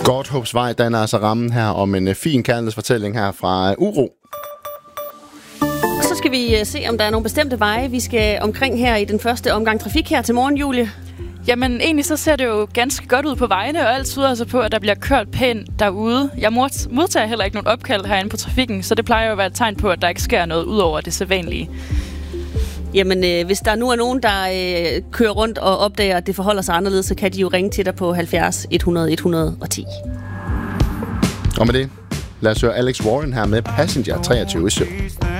Godthåbsvej danner altså rammen her om en fin kærlighedsfortælling her fra Uro. Så skal vi se, om der er nogle bestemte veje, vi skal omkring her i den første omgang trafik her til morgen, Julie. Jamen, egentlig så ser det jo ganske godt ud på vejene, og alt tyder altså på, at der bliver kørt pænt derude. Jeg modtager heller ikke nogen opkald herinde på trafikken, så det plejer jo at være et tegn på, at der ikke sker noget ud over det sædvanlige. Jamen, hvis der nu er nogen, der kører rundt og opdager, at det forholder sig anderledes, så kan de jo ringe til dig på 70 100 110. Og med det, lad os høre Alex Warren her med Passenger 23 i søvn.